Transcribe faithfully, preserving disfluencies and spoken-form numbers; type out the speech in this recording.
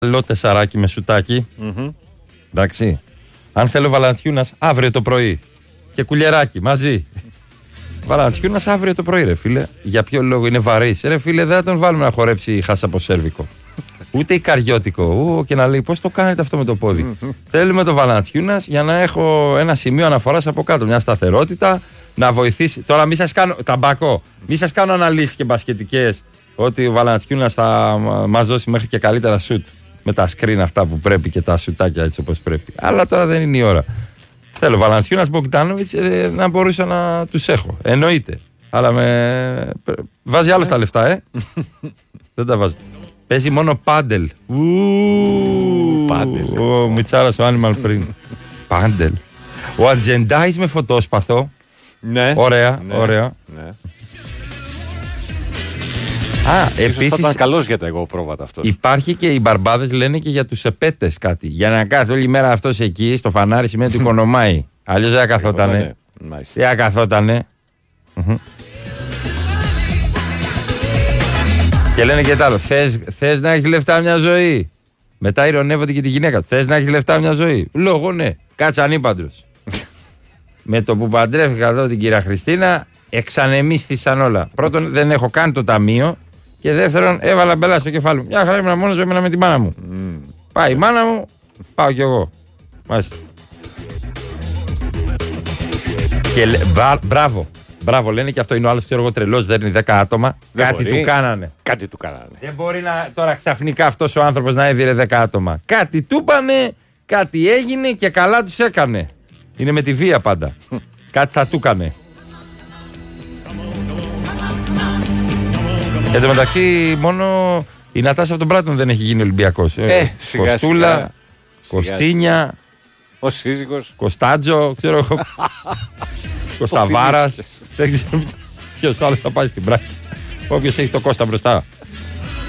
Καλό τεσσαράκι με σουτάκι. Mm-hmm. Εντάξει. Αν θέλω Βαλαντιούνας αύριο το πρωί. Και κουλιεράκι μαζί. Βαλαντιούνας αύριο το πρωί, ρε φίλε. Για ποιο λόγο είναι βαρύς. Ρε φίλε, δεν θα τον βάλουμε να χορέψει χάσα από σέρβικο. Ούτε ικαριώτικο. Ου, και να λέει πώς το κάνετε αυτό με το πόδι. Θέλουμε το Βαλαντιούνας για να έχω ένα σημείο αναφοράς από κάτω. Μια σταθερότητα να βοηθήσει. Τώρα μη σας κάνω. Ταμπακό. Μη σας κάνω αναλύσεις και μπασκετικές. Ότι ο Βαλαντιούνας θα μας δώσει μέχρι και καλύτερα σουτ. Με τα screen αυτά που πρέπει και τα σουτάκια έτσι όπως πρέπει. Αλλά τώρα δεν είναι η ώρα. Θέλω Βαλαντιούνας, Μπογκντάνοβιτς ε, να μπορούσα να τους έχω. Εννοείται. Αλλά με. Βάζει άλλο τα λεφτά, ε. Δεν τα βάζει. Παίζει μόνο πάντελ. Πάντελ. Ο Μιτσάρας ο Animal πριν. Πάντελ. Ο Ατζεντάης με φωτόσπαθο. Ναι. Ωραία, ναι. ωραία. Ναι. Α, επίσης θα ήταν καλός για τα εγώ πρόβατα αυτός. Υπάρχει και οι μπαρμπάδες λένε και για τους επέτες κάτι. Για να κάθεται όλη μέρα αυτός εκεί στο φανάρι σημαίνει ότι οικονομάει. Αλλιώς δεν καθότανε. Δεν καθότανε. Και λένε και τ' άλλο. Θες, θες να έχεις λεφτά μια ζωή. Μετά ειρωνεύονται και τη γυναίκα του. Θες να έχεις λεφτά μια ζωή. Λόγω ναι. Κάτσε ανήπαντρος. Με το που παντρεύτηκα εδώ την κυρία Χριστίνα, εξανεμίστησαν όλα. Πρώτον, δεν έχω καν το ταμείο. Και δεύτερον, έβαλα μπελά στο κεφάλι μου. Μια χαρά ήμουν μόνος μου, έμενα με τη μάνα μου. Mm. Πάει η μάνα μου, πάω κι εγώ. Μάλιστα. Και λέ, μπρα, μπράβο. Μπράβο, λένε και αυτό είναι ο άλλος, ξέρω εγώ, τρελός, δέρνει δέκα άτομα. Δεν κάτι μπορεί. του κάνανε. Κάτι του κάνανε. Δεν μπορεί να, τώρα ξαφνικά αυτός ο άνθρωπος να έδιρε δέκα άτομα. Κάτι του είπανε, κάτι έγινε και καλά τους έκανε. Είναι με τη βία πάντα. Κάτι θα του έκανε. Εν τω μεταξύ, μόνο η Νατάσα από τον Πράτον δεν έχει γίνει Ολυμπιακός. Ε, σιγά, Κοστούλα, σιγά, Κωστίνια, ο σύζυγος, Κωστάτζο, ξέρω εγώ. Κωσταβάρας. Δεν ξέρω ποιος άλλος θα πάει στην πράξη. Όποιος έχει το Κώστα μπροστά.